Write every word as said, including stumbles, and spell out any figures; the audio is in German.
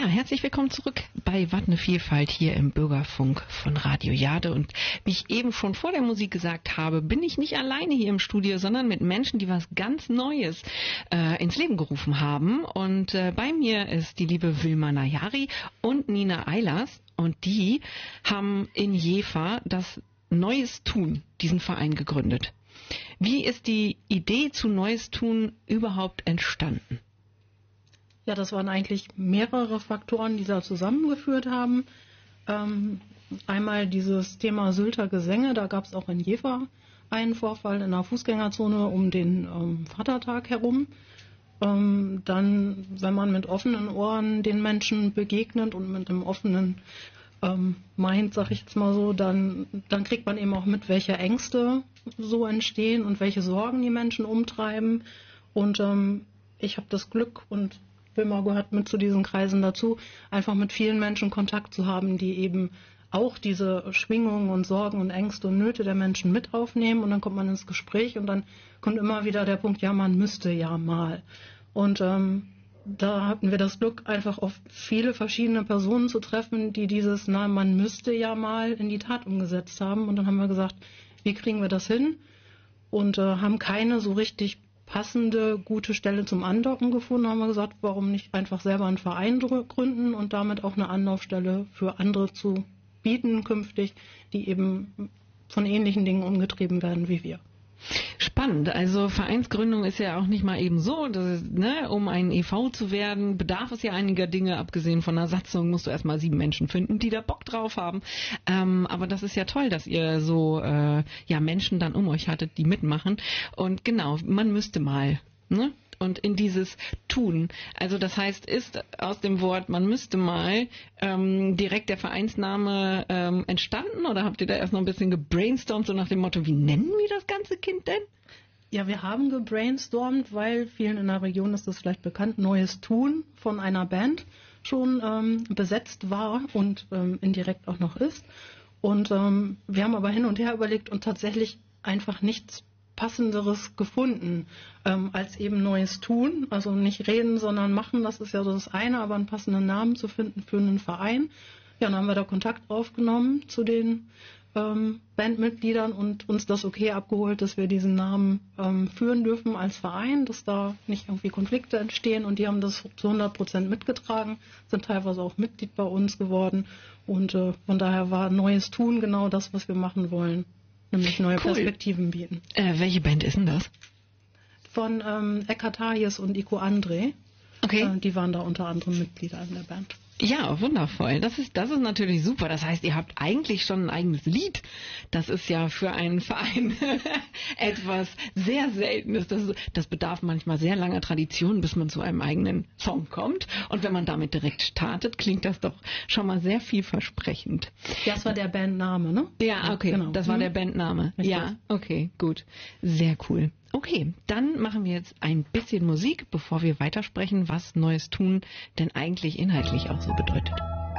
Ja, herzlich willkommen zurück bei Wat ne Vielfalt hier im Bürgerfunk von Radio Jade. Und wie ich eben schon vor der Musik gesagt habe, bin ich nicht alleine hier im Studio, sondern mit Menschen, die was ganz Neues äh, ins Leben gerufen haben. Und äh, bei mir ist die liebe Wilma Nayari und Nina Eilers. Und die haben in Jever das Neues Tun, diesen Verein gegründet. Wie ist die Idee zu Neues Tun überhaupt entstanden? Ja, das waren eigentlich mehrere Faktoren, die da zusammengeführt haben. Ähm, einmal dieses Thema Sylter Gesänge, da gab es auch in Jever einen Vorfall in der Fußgängerzone um den ähm, Vatertag herum. Ähm, dann, wenn man mit offenen Ohren den Menschen begegnet und mit einem offenen ähm, Mind, sag ich jetzt mal so, dann, dann kriegt man eben auch mit, welche Ängste so entstehen und welche Sorgen die Menschen umtreiben. Und ähm, ich habe das Glück und Wilma gehört mit zu diesen Kreisen dazu, einfach mit vielen Menschen Kontakt zu haben, die eben auch diese Schwingungen und Sorgen und Ängste und Nöte der Menschen mit aufnehmen, und dann kommt man ins Gespräch und dann kommt immer wieder der Punkt, ja, man müsste ja mal. Und ähm, da hatten wir das Glück, einfach auf viele verschiedene Personen zu treffen, die dieses, na, man müsste ja mal in die Tat umgesetzt haben. Und dann haben wir gesagt, wie kriegen wir das hin? Und äh, haben keine so richtig passende, gute Stelle zum Andocken gefunden, haben wir gesagt, warum nicht einfach selber einen Verein gründen und damit auch eine Anlaufstelle für andere zu bieten künftig, die eben von ähnlichen Dingen umgetrieben werden wie wir. Spannend. Also Vereinsgründung ist ja auch nicht mal eben so, dass, ne, um ein E V zu werden, bedarf es ja einiger Dinge. Abgesehen von einer Satzung musst du erstmal sieben Menschen finden, die da Bock drauf haben. Ähm, aber das ist ja toll, dass ihr so äh, ja Menschen dann um euch hattet, die mitmachen. Und genau, man müsste mal, ne? Und in dieses Tun, also das heißt, ist aus dem Wort man müsste mal ähm, direkt der Vereinsname ähm, entstanden, oder habt ihr da erst noch ein bisschen gebrainstormt, so nach dem Motto, wie nennen wir das ganze Kind denn? Ja, wir haben gebrainstormt, weil vielen in der Region ist das vielleicht bekannt, Neues Tun von einer Band schon ähm, besetzt war und ähm, indirekt auch noch ist. Und ähm, wir haben aber hin und her überlegt und tatsächlich einfach nichts Passenderes gefunden, ähm, als eben Neues Tun. Also nicht reden, sondern machen, das ist ja so das eine, aber einen passenden Namen zu finden für einen Verein. Ja, dann haben wir da Kontakt aufgenommen zu den ähm, Bandmitgliedern und uns das okay abgeholt, dass wir diesen Namen ähm, führen dürfen als Verein, dass da nicht irgendwie Konflikte entstehen, und die haben das zu hundert Prozent mitgetragen, sind teilweise auch Mitglied bei uns geworden, und äh, von daher war Neues Tun genau das, was wir machen wollen. Nämlich neue cool. Perspektiven bieten. Äh, welche Band ist denn das? Von ähm, Eckhard Hayes und Iko André. Okay. Äh, die waren da unter anderem Mitglieder in der Band. Ja, wundervoll. Das ist, das ist natürlich super. Das heißt, ihr habt eigentlich schon ein eigenes Lied. Das ist ja für einen Verein etwas sehr Seltenes. Das, das bedarf manchmal sehr langer Tradition, bis man zu einem eigenen Song kommt. Und wenn man damit direkt startet, klingt das doch schon mal sehr vielversprechend. Das war der Bandname, ne? Ja, okay. Genau. Das war der Bandname. Richtig. Ja, okay, gut. Sehr cool. Okay, dann machen wir jetzt ein bisschen Musik, bevor wir weitersprechen, was Neues Tun denn eigentlich inhaltlich auch so bedeutet.